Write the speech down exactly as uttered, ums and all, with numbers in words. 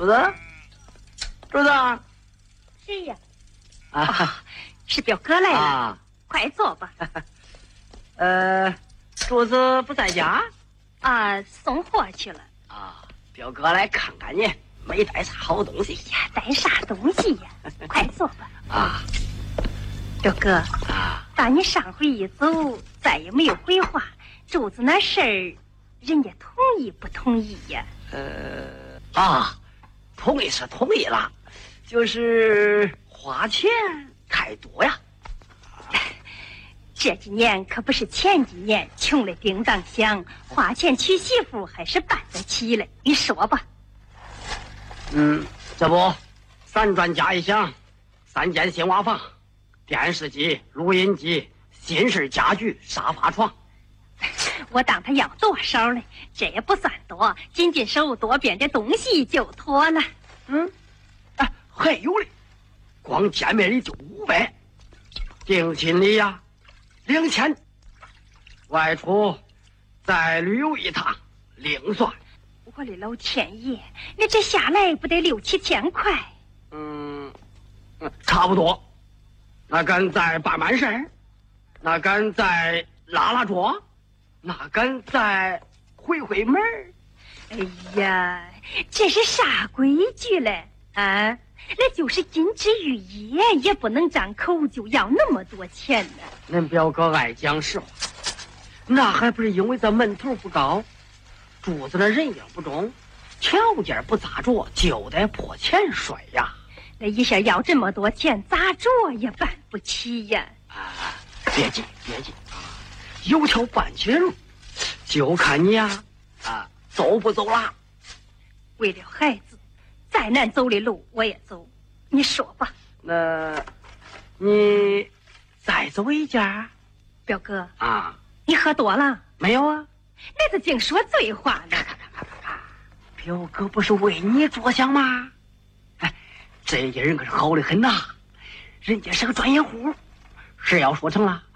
柱子，柱子， 是呀， 啊， 哦、是表哥来了， 啊、 快坐吧。 呃，柱子不在家？ 啊，送货去了。 啊，表哥来看看你，没带啥好东西。 哎呀，带啥东西呀？快坐吧。 啊， 表哥， 啊， 打你上回一走，再也没有回话。柱子那事儿，人家同意不同意呀？ 呃，啊，同意是同意了，就是花钱太多呀。 这几年可不是前几年，穷的叮当响，花钱娶媳妇还是办得起嘞。你说吧。 嗯，这不，三砖加一响，三间新瓦房，电视机、录音机、新式家具、沙发床。 我当他要多少嘞？这也不算多，紧紧手多变点东西就妥了。 嗯，哎，还有嘞，光见面礼就五百，定亲礼呀。两千，外出再旅游一趟另算。 我的老天爷，那这下来不得六七千块？ 嗯，差不多。那敢再办办事儿，那敢再拉拉桌，那敢再回回门儿。 哎呀，这是啥规矩嘞？啊，那就是金枝玉叶，也不能张口就要那么多钱呢。 恁表哥爱讲实话，那还不是因为咱门头不高，柱子那人也不中，条件不咋着，就得破钱摔呀。 那一下要这么多钱，咋着也办不起呀。 啊，别急别急啊，有条半截路，就看你呀，啊，走不走啦。 为了孩子，再难走的路我也走。你说吧。 那，你再走一家。 表哥啊， 你喝多了没有啊？ 那是净说醉话呢。 表哥不是为你着想吗？哎，这家人可是好的很呐，人家是个专业户，是要说成了，